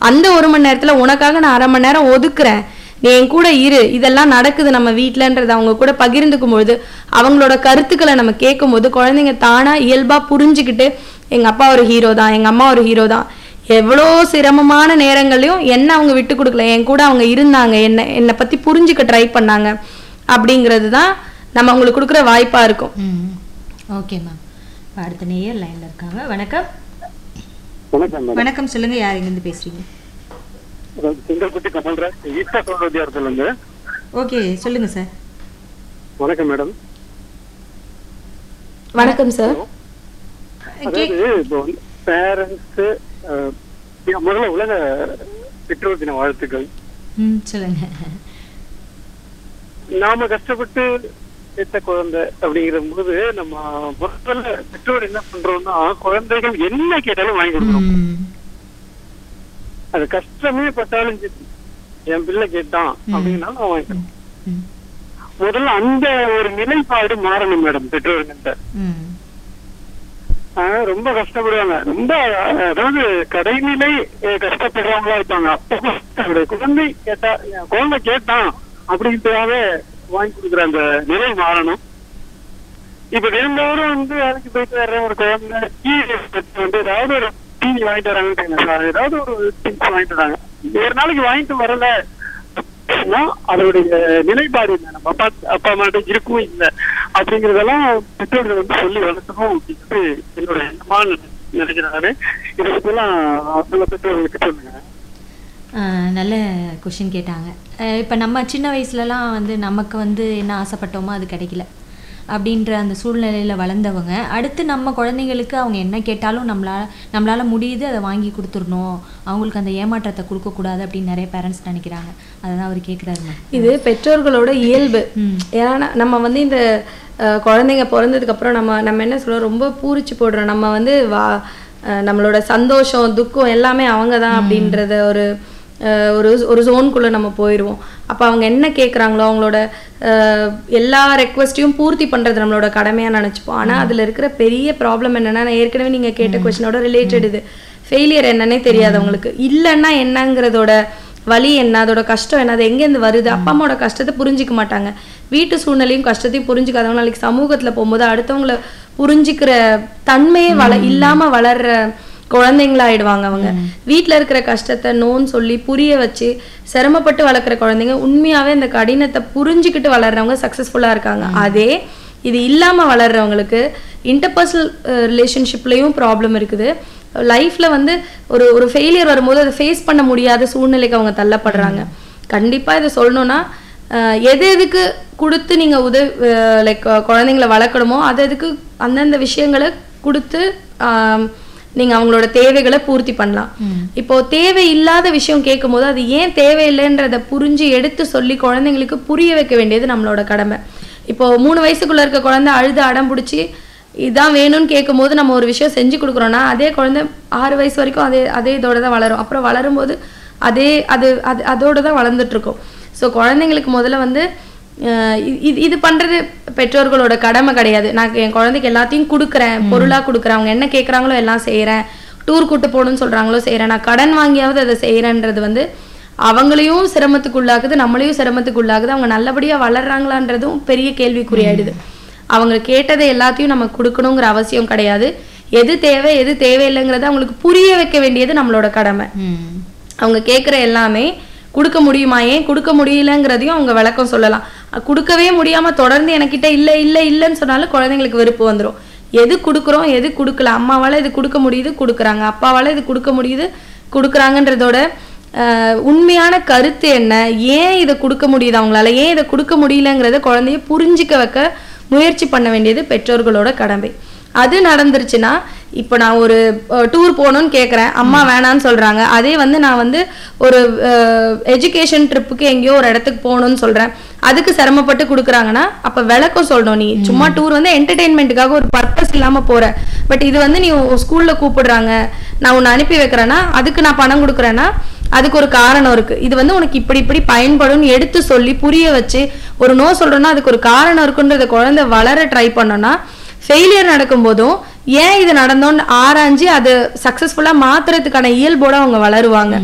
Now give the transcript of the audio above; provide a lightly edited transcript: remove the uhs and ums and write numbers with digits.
அந்த 1 மணி நேரத்துல உனக்காக நான் 1/2 மணி நேரம் ஒதுக்குறேன், நீ என் கூட இரு, இதெல்லாம் நடக்குது நம்ம வீட்டுலன்றத அவங்க கூட பகிர்ந்துக்கும் பொழுது, அவங்களோட கருத்துக்களை நம்ம கேட்கும் போது குழந்தைங்க தானா இயல்பா புரிஞ்சுக்கிட்டு எங்க அப்பா ஒரு ஹீரோ தான், எங்க அம்மா ஒரு ஹீரோ தான், எவ்வளோ சிரமமான நேரங்களையும் என்ன அவங்க விட்டு கொடுக்கல, என் கூட அவங்க இருந்தாங்க, என்னை பத்தி புரிஞ்சுக்க ட்ரை பண்ணாங்க அப்படிங்கிறது தான் நம்ம அவங்களுக்கு கொடுக்குற வாய்ப்பா இருக்கும். Okay ma'am. அடுத்த நேயர் லைன்ல இருக்காங்க. வணக்கம். வணக்கம். வணக்கம், சொல்லுங்க, யார் எங்கிருந்து பேசுறீங்க? செங்கல்பட்டு கமல்ராஜ், ஈஸ்டா வித்தியார்த்தில இருந்து. ஓகே, சொல்லுங்க சார். வணக்கம் மேடம். வணக்கம் சார். அதாவது இப்போ பேரண்ட்ஸ் முதல்ல உலக பெற்றோர் தின வாழ்த்துக்கள். சொல்லுங்க. நாம கஷ்டப்பட்டு பெற்ற குழந்தை அப்படிங்கிற போது நம்ம முதல்ல பெற்றோர் என்ன பண்றோம்னா குழந்தைகள் என்ன கேட்டாலும் வாங்கி கொடுக்குறோம். அது கஷ்டமே பட்டாலும் என் பிள்ளை கேட்டான் அப்படின்னா நான் வாங்கிக்கிறேன். முதல்ல அந்த ஒரு நிலைப்பாடு மாறணும் மேடம் பெற்றோர்கிட்ட. ரொம்ப கஷ்டப்படுவாங்க, ரொம்ப அதாவது கடைநிலை கஷ்டப்படுறவங்களா இருப்பாங்க. அப்போ குழந்தை கேட்டான் அப்படின்றதாவே வாங்கி கொடுக்குற அந்த நிலை மாறணும். இப்ப தினந்தோறும் வந்து வேலைக்கு போயிட்டு வர்ற ஒரு குழந்தை வந்து ஏதாவது ஒரு டிவி வாங்கிட்டு வராங்கன்னு ஏதாவது ஒரு திங்ஸ் வாங்கிட்டு வராங்க, ஒரு நாளைக்கு வாங்கிட்டு வரல அதோடைய நிலைப்பாடு இல்லை, நம்ம அப்பா அம்மாட்ட இருக்கும் இல்லை அப்படிங்கறதெல்லாம் பெற்றோர்கள் வந்து சொல்லி வளர்க்கணும் அப்படின்ட்டு என்னோட எண்ணமா நினைக்கிறாரு. இதை பத்திலாம் சில பெற்றோர்களுக்கு சொல்லுங்க. நல்ல கொஷின் கேட்டாங்க. இப்போ நம்ம சின்ன வயசுலலாம் வந்து நமக்கு வந்து என்ன ஆசைப்பட்டோமோ அது கிடைக்கல அப்படின்ற அந்த சூழ்நிலையில் வளர்ந்தவங்க அடுத்து நம்ம குழந்தைங்களுக்கு அவங்க என்ன கேட்டாலும் நம்மளால முடியுது அதை வாங்கி கொடுத்துடணும், அவங்களுக்கு அந்த ஏமாற்றத்தை கொடுக்கக்கூடாது அப்படின்னு நிறைய பேரண்ட்ஸ் நினைக்கிறாங்க. அதுதான் அவர் கேட்குறாருங்க. இது பெற்றோர்களோட இயல்பு. ஏன்னா நம்ம வந்து இந்த குழந்தைங்க பிறந்ததுக்கப்புறம் நம்ம என்ன சொல்கிறோம், ரொம்ப பூரிச்சு போடுறோம். நம்ம வந்து நம்மளோட சந்தோஷம் துக்கம் எல்லாமே அவங்க தான் அப்படின்றத ஒரு ஜோனுக்குள்ளே நம்ம போயிடுவோம். அப்போ அவங்க என்ன கேட்குறாங்களோ அவங்களோட எல்லா ரெக்வஸ்ட்டையும் பூர்த்தி பண்ணுறது நம்மளோட கடமையாக நினச்சிப்போம். ஆனால் அதில் இருக்கிற பெரிய ப்ராப்ளம் என்னென்னா, நான் ஏற்கனவே நீங்கள் கேட்ட கொஸ்டினோட ரிலேட்டட் இது. ஃபெயிலியர் என்னன்னே தெரியாது அவங்களுக்கு. இல்லைன்னா என்னங்கிறதோட வலி என்ன, அதோட கஷ்டம் என்ன, அது எங்கேருந்து வருது, அப்பா அம்மாவோட கஷ்டத்தை புரிஞ்சிக்க மாட்டாங்க. வீட்டு சூழ்நிலையும் கஷ்டத்தையும் புரிஞ்சிக்காதவங்க நாளைக்கு சமூகத்தில் போகும்போது அடுத்தவங்களை புரிஞ்சிக்கிற தன்மையே இல்லாமல் வளர்ற குழந்தைங்களாயிடுவாங்க. அவங்க வீட்டில் இருக்கிற கஷ்டத்தை நோன்னு சொல்லி புரிய வச்சு சிரமப்பட்டு வளர்க்குற குழந்தைங்க உண்மையாகவே இந்த கடினத்தை புரிஞ்சுக்கிட்டு வளர்றவங்க சக்ஸஸ்ஃபுல்லாக இருக்காங்க. அதே இது இல்லாமல் வளர்றவங்களுக்கு இன்டர்பர்சனல் ரிலேஷன்ஷிப்லேயும் ப்ராப்ளம் இருக்குது. லைஃப்பில் வந்து ஒரு ஃபெயிலியர் வரும்போது அதை ஃபேஸ் பண்ண முடியாத சூழ்நிலைக்கு அவங்க தள்ளப்படுறாங்க. கண்டிப்பாக இதை சொல்லணும்னா எதுக்கு கொடுத்து நீங்கள் லைக் குழந்தைங்களை வளர்க்கணுமோ அதுக்கு அந்தந்த விஷயங்களை கொடுத்து நீங்கள் அவங்களோட தேவைகளை பூர்த்தி பண்ணலாம். இப்போ தேவையில்லாத விஷயம் கேட்கும் போது அது ஏன் தேவையில்லைன்றதை புரிஞ்சு எடுத்து சொல்லி குழந்தைங்களுக்கு புரிய வைக்க வேண்டியது நம்மளோட கடமை. இப்போ 3 வயசுக்குள்ள இருக்க குழந்தை அழுது அடம் பிடிச்சி இதான் வேணும்னு கேட்கும் போது நம்ம ஒரு விஷயம் செஞ்சு கொடுக்குறோன்னா அதே குழந்தை 6 வயசு வரைக்கும் அதே இதோட தான் வளரும். அப்புறம் வளரும்போது அதோட தான் வளர்ந்துட்டு இருக்கும். ஸோ குழந்தைங்களுக்கு முதல்ல வந்து இது பண்றது பெற்றோர்களோட கடமை கிடையாது. நான் என் குழந்தைக்கு எல்லாத்தையும் கொடுக்குறேன், பொருளாக கொடுக்குறேன், அவங்க என்ன கேட்குறாங்களோ எல்லாம் செய்கிறேன், டூர் கூட்டு போகணும்னு சொல்கிறாங்களோ செய்கிறேன், நான் கடன் வாங்கியாவது அதை செய்கிறேன்றது வந்து அவங்களையும் சிரமத்துக்குள்ளாகுது, நம்மளையும் சிரமத்துக்குள்ளாகுது. அவங்க நல்லபடியாக வளர்றாங்களான்றதும் பெரிய கேள்விக்குறியாயிடுது. அவங்க கேட்டதை எல்லாத்தையும் நம்ம கொடுக்கணுங்கிற அவசியம் கிடையாது. எது தேவை எது தேவையில்லைங்கிறத அவங்களுக்கு புரிய வைக்க வேண்டியது நம்மளோட கடமை. அவங்க கேட்குற எல்லாமே கொடுக்க முடியுமா, ஏன் கொடுக்க முடியலங்கிறதையும் அவங்க விளக்கம் சொல்லலாம். கொடுக்கவே முடியாமல் தொடர்ந்து எனக்கிட்ட இல்லைன்னு சொன்னாலும் குழந்தைங்களுக்கு வெறுப்பு வந்துடும். எது கொடுக்குறோம் எது கொடுக்கல, அம்மாவால் இது கொடுக்க முடியுது கொடுக்குறாங்க, அப்பாவால் இது கொடுக்க முடியுது கொடுக்குறாங்கன்றதோட உண்மையான கருத்து என்ன, ஏன் இதை கொடுக்க முடியுது அவங்களால, ஏன் இதை கொடுக்க முடியலங்கிறத குழந்தைய புரிஞ்சிக்க வைக்க முயற்சி பண்ண வேண்டியது பெற்றோர்களோட கடமை. அது நடந்துருச்சுன்னா இப்போ நான் ஒரு டூர் போகணும்னு கேட்குறேன், அம்மா வேணான்னு சொல்கிறாங்க. அதே வந்து நான் வந்து ஒரு எஜுகேஷன் ட்ரிப்புக்கு எங்கேயோ ஒரு இடத்துக்கு போகணும்னு சொல்கிறேன், அதுக்கு சிரமப்பட்டு கொடுக்குறாங்கன்னா அப்போ விளக்கம் சொல்லணும். நீ சும்மா டூர் வந்து என்டர்டெயின்மெண்ட்டுக்காக ஒரு பர்பஸ் இல்லாமல் போகிற, பட் இது வந்து நீ ஸ்கூலில் கூப்பிடுறாங்க, நான் உன்னை அனுப்பி வைக்கிறேன்னா அதுக்கு நான் பணம் கொடுக்குறேன்னா அதுக்கு ஒரு காரணம் இருக்குது. இது வந்து உனக்கு இப்படி பயன்படும் எடுத்து சொல்லி புரிய வச்சு ஒரு நோ சொல்கிறோன்னா அதுக்கு ஒரு காரணம் இருக்குன்றத குழந்தை வளர ட்ரை பண்ணோன்னா ஃபெயிலியர் நடக்கும் போதும் ஏன் இது நடந்தோன்னு ஆராய்ஞ்சு அது சக்ஸஸ்ஃபுல்லாக மாத்துறதுக்கான இயல்போடு அவங்க வளருவாங்க.